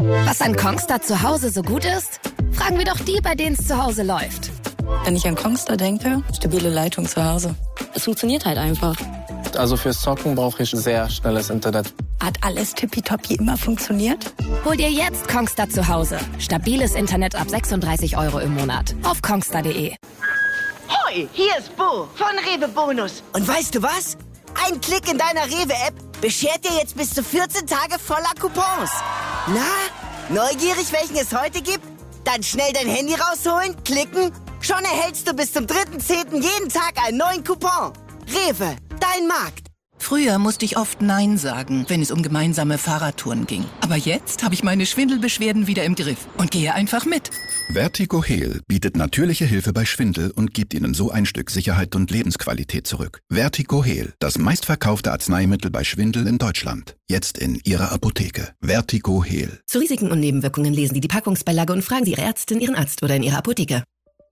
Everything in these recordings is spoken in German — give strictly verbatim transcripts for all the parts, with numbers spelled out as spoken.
Was an Kongstar zu Hause so gut ist? Fragen wir doch die, bei denen es zu Hause läuft. Wenn ich an Kongstar denke, stabile Leitung zu Hause. Es funktioniert halt einfach. Also fürs Zocken brauche ich sehr schnelles Internet. Hat alles tippitoppi immer funktioniert? Hol dir jetzt Kongstar zu Hause. Stabiles Internet ab sechsunddreißig Euro im Monat. Auf kongstar punkt de. Hoi, hier ist Bo von Rewe Bonus. Und weißt du was? Ein Klick in deiner Rewe-App beschert dir jetzt bis zu vierzehn Tage voller Coupons. Na, neugierig, welchen es heute gibt? Dann schnell dein Handy rausholen, klicken. Schon erhältst du bis zum dritten zehnten jeden Tag einen neuen Coupon. Rewe, dein Markt. Früher musste ich oft Nein sagen, wenn es um gemeinsame Fahrradtouren ging. Aber jetzt habe ich meine Schwindelbeschwerden wieder im Griff und gehe einfach mit. Vertigo Heal bietet natürliche Hilfe bei Schwindel und gibt Ihnen so ein Stück Sicherheit und Lebensqualität zurück. Vertigo Heal, das meistverkaufte Arzneimittel bei Schwindel in Deutschland. Jetzt in Ihrer Apotheke. Vertigo Heal. Zu Risiken und Nebenwirkungen lesen Sie die Packungsbeilage und fragen Sie Ihre Ärztin, Ihren Arzt oder in Ihrer Apotheke.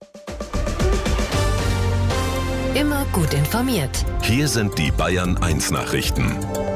Immer gut informiert. Hier sind die Bayern eins Nachrichten.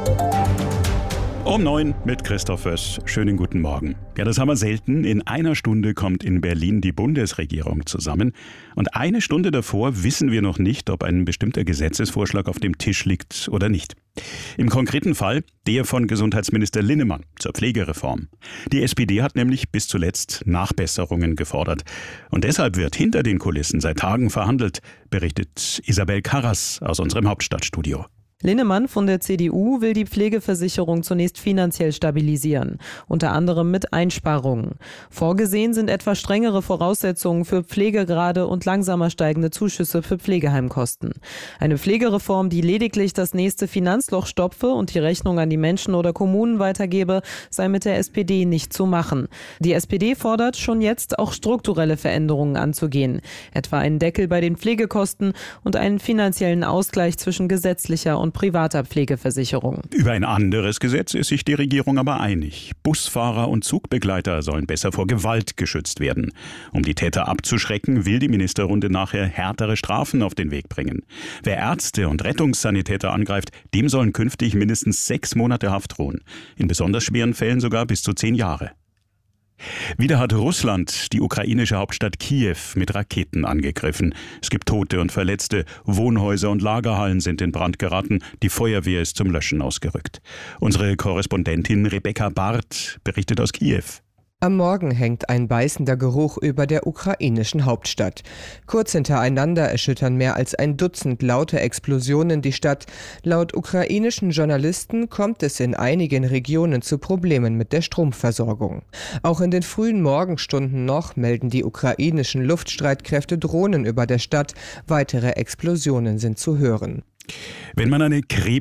Um neun mit Christoph Föss. Schönen guten Morgen. Ja, das haben wir selten. In einer Stunde kommt in Berlin die Bundesregierung zusammen. Und eine Stunde davor wissen wir noch nicht, ob ein bestimmter Gesetzesvorschlag auf dem Tisch liegt oder nicht. Im konkreten Fall der von Gesundheitsminister Linnemann zur Pflegereform. Die S P D hat nämlich bis zuletzt Nachbesserungen gefordert. Und deshalb wird hinter den Kulissen seit Tagen verhandelt, berichtet Isabel Karras aus unserem Hauptstadtstudio. Linnemann von der C D U will die Pflegeversicherung zunächst finanziell stabilisieren, unter anderem mit Einsparungen. Vorgesehen sind etwa strengere Voraussetzungen für Pflegegrade und langsamer steigende Zuschüsse für Pflegeheimkosten. Eine Pflegereform, die lediglich das nächste Finanzloch stopfe und die Rechnung an die Menschen oder Kommunen weitergebe, sei mit der S P D nicht zu machen. Die S P D fordert schon jetzt auch strukturelle Veränderungen anzugehen, etwa einen Deckel bei den Pflegekosten und einen finanziellen Ausgleich zwischen gesetzlicher und privater Pflegeversicherung. Über ein anderes Gesetz ist sich die Regierung aber einig. Busfahrer und Zugbegleiter sollen besser vor Gewalt geschützt werden. Um die Täter abzuschrecken, will die Ministerrunde nachher härtere Strafen auf den Weg bringen. Wer Ärzte und Rettungssanitäter angreift, dem sollen künftig mindestens sechs Monate Haft drohen. In besonders schweren Fällen sogar bis zu zehn Jahre. Wieder hat Russland die ukrainische Hauptstadt Kiew mit Raketen angegriffen. Es gibt Tote und Verletzte, Wohnhäuser und Lagerhallen sind in Brand geraten, die Feuerwehr ist zum Löschen ausgerückt. Unsere Korrespondentin Rebecca Barth berichtet aus Kiew. Am Morgen hängt ein beißender Geruch über der ukrainischen Hauptstadt. Kurz hintereinander erschüttern mehr als ein Dutzend laute Explosionen die Stadt. Laut ukrainischen Journalisten kommt es in einigen Regionen zu Problemen mit der Stromversorgung. Auch in den frühen Morgenstunden noch melden die ukrainischen Luftstreitkräfte Drohnen über der Stadt. Weitere Explosionen sind zu hören. Wenn man eine Krebs